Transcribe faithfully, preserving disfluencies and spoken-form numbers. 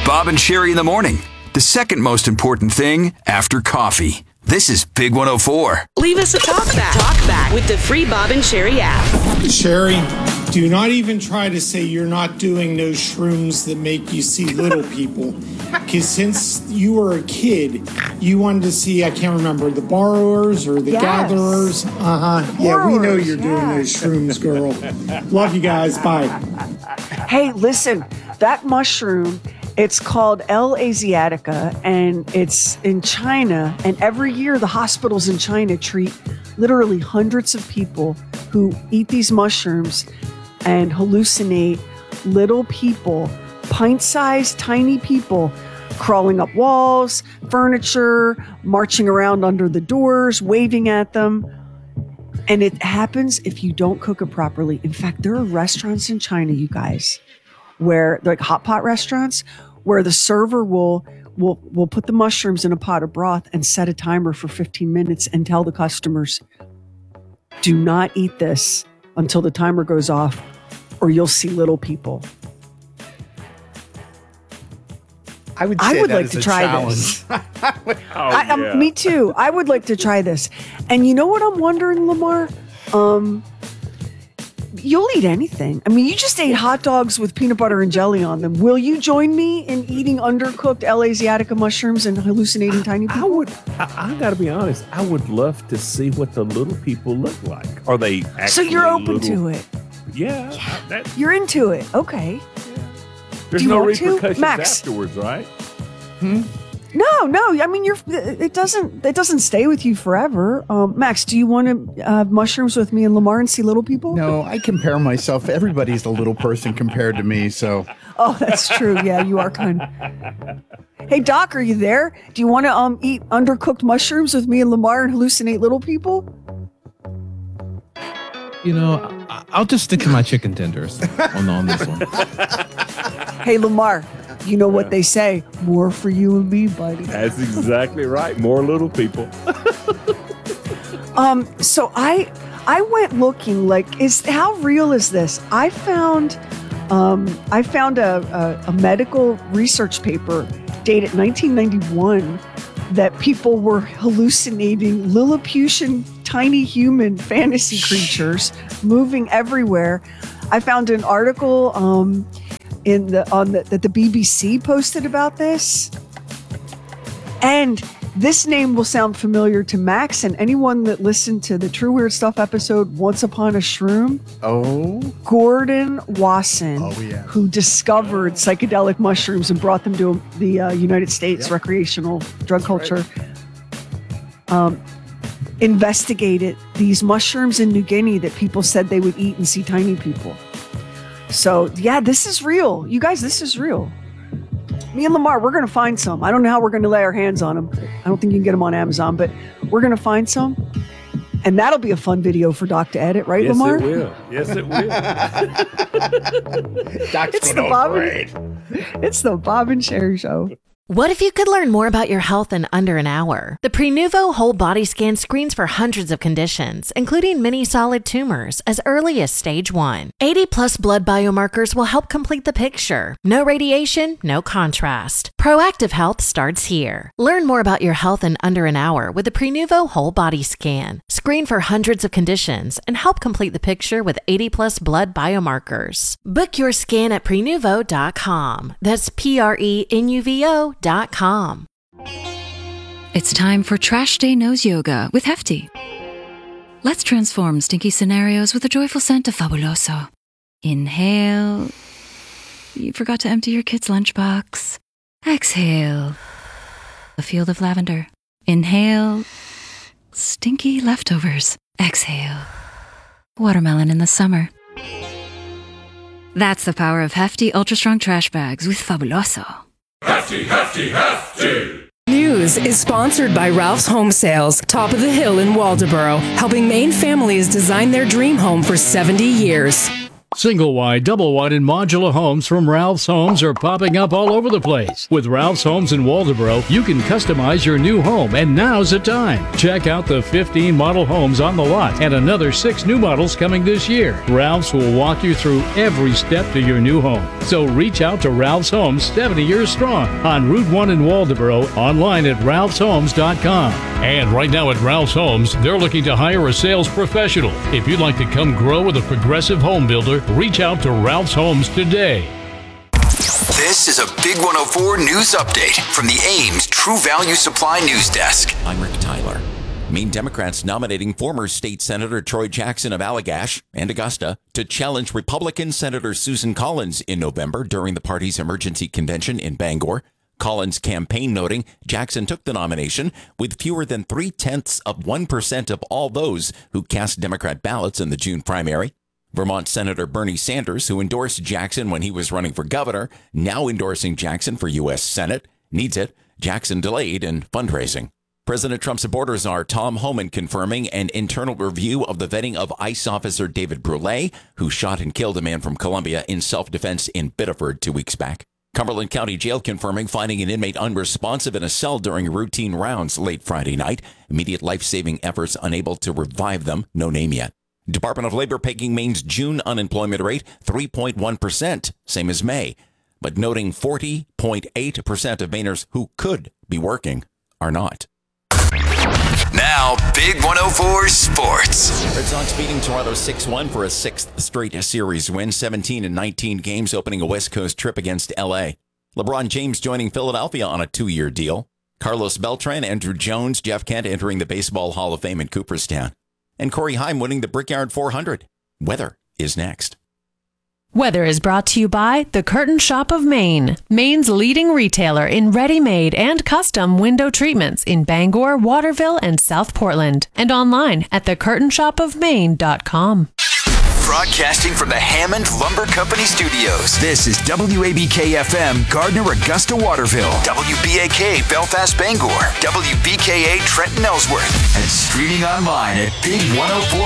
Bob and Sherry in the morning. The second most important thing after coffee. This is Big one oh four. Leave us a talk back. Talk back with the free Bob and Sherry app. Sherry, do not even try to say you're not doing those shrooms that make you see little people. Because since you were a kid, you wanted to see, I can't remember, the borrowers or the yes. gatherers. Uh-huh. Yeah, we know you're doing yeah. those shrooms, girl. Love you guys. Bye. Hey, listen, that mushroom, it's called L. asiatica, and it's in China. And every year, the hospitals in China treat literally hundreds of people who eat these mushrooms and hallucinate little people, pint-sized, tiny people, crawling up walls, furniture, marching around under the doors, waving at them. And it happens if you don't cook it properly. In fact, there are restaurants in China, you guys, where like hot pot restaurants, where the server will will will put the mushrooms in a pot of broth and set a timer for fifteen minutes and tell the customers, do not eat this until the timer goes off or you'll see little people. I would say I would that like is to a try challenge. this. oh, I, um, yeah. me too. I would like to try this. And you know what I'm wondering, Lamar? Um, you'll eat anything. I mean, you just ate hot dogs with peanut butter and jelly on them. Will you join me in eating undercooked L. asiatica mushrooms and hallucinating tiny people? I would. I, I got to be honest. I would love to see what the little people look like. Are they actually So you're open little, to it? Yeah. I, that, You're into it. Okay. there's Do you no want to? repercussions Max? afterwards, right? No, no. I mean, you're. It doesn't. It doesn't stay with you forever. Um, Max, do you want to uh, have mushrooms with me and Lamar and see little people? No, I compare myself. Everybody's a little person compared to me, so. Oh, that's true. Yeah, you are kind. Hey, Doc, are you there? Do you want to um eat undercooked mushrooms with me and Lamar and hallucinate little people? You know, I- I'll just stick to my chicken tenders on, on this one. Hey, Lamar, you know what they say? More for you and me, buddy. That's exactly right. More little people. Um, so I I went looking like, is how real is this? I found um I found a, a, a medical research paper dated nineteen ninety-one that people were hallucinating Lilliputian tiny human fantasy creatures moving everywhere. I found an article um in the on the that the B B C posted about this. And this name will sound familiar to Max and anyone that listened to the True Weird Stuff episode Once Upon a Shroom. Oh. Gordon Wasson, Oh, yeah. who discovered psychedelic mushrooms and brought them to the uh, United States Yep. recreational drug culture, um, investigated these mushrooms in New Guinea that people said they would eat and see tiny people. So, yeah, this is real. You guys, this is real. Me and Lamar, we're going to find some. I don't know how we're going to lay our hands on them. I don't think you can get them on Amazon, but we're going to find some. And that'll be a fun video for Doc to edit, right, Yes, Lamar? it will. Yes, it will. Doc's It's gonna the Bob great. and, it's the Bob and Sherry Show. What if you could learn more about your health in under an hour? The Prenuvo Whole Body Scan screens for hundreds of conditions, including many solid tumors, as early as stage one. eighty plus blood biomarkers will help complete the picture. No radiation, no contrast. Proactive health starts here. Learn more about your health in under an hour with the Prenuvo Whole Body Scan. Screen for hundreds of conditions and help complete the picture with eighty plus blood biomarkers. Book your scan at prenuvo dot com. That's P R E N U V O dot com. It's time for Trash Day Nose Yoga with Hefty. Let's transform stinky scenarios with a joyful scent of Fabuloso. Inhale. You forgot to empty your kid's lunchbox. Exhale. A field of lavender. Inhale. Stinky leftovers. Exhale. Watermelon in the summer. That's the power of Hefty Ultra Strong Trash Bags with Fabuloso. Hefty, hefty, hefty! News is sponsored by Ralph's Home Sales, top of the hill in Waldoboro, helping Maine families design their dream home for seventy years. Single wide, double wide, and modular homes from Ralph's Homes are popping up all over the place. With Ralph's Homes in Waldoboro, you can customize your new home, and now's the time. Check out the fifteen model homes on the lot and another six new models coming this year. Ralph's will walk you through every step to your new home. So reach out to Ralph's Homes, seventy years strong, on Route one in Waldoboro, online at ralphs homes dot com. And right now at Ralph's Homes, they're looking to hire a sales professional. If you'd like to come grow with a progressive home builder, reach out to Ralph's Homes today. This is a Big one oh four News Update from the Ames True Value Supply News Desk. I'm Rick Tyler. Maine Democrats nominating former State Senator Troy Jackson of Allagash and Augusta to challenge Republican Senator Susan Collins in November during the party's emergency convention in Bangor. Collins' campaign noting Jackson took the nomination with fewer than three-tenths of one percent of all those who cast Democrat ballots in the June primary. Vermont Senator Bernie Sanders, who endorsed Jackson when he was running for governor, now endorsing Jackson for U S Senate. Needs it. Jackson delayed in fundraising. President Trump supporters are Tom Homan confirming an internal review of the vetting of ICE officer David Brule, who shot and killed a man from Colombia in self-defense in Biddeford two weeks back. Cumberland County Jail confirming finding an inmate unresponsive in a cell during routine rounds late Friday night. Immediate life-saving efforts unable to revive them. No name yet. Department of Labor pegging Maine's June unemployment rate three point one percent, same as May, but noting forty point eight percent of Mainers who could be working are not. Now, Big one oh four Sports. Red Sox beating Toronto six one for a sixth straight series win, seventeen and nineteen games, opening a West Coast trip against L A. LeBron James joining Philadelphia on a two-year deal. Carlos Beltran, Andrew Jones, Jeff Kent entering the Baseball Hall of Fame in Cooperstown. And Corey Heim winning the Brickyard four hundred. Weather is next. Weather is brought to you by The Curtain Shop of Maine, Maine's leading retailer in ready-made and custom window treatments in Bangor, Waterville, and South Portland, and online at the curtain shop of maine dot com. Broadcasting from the Hammond Lumber Company Studios. This is W A B K F M, Gardner, Augusta, Waterville. W B A K, Belfast, Bangor. W B K A, Trenton, Ellsworth. And streaming online at big one oh four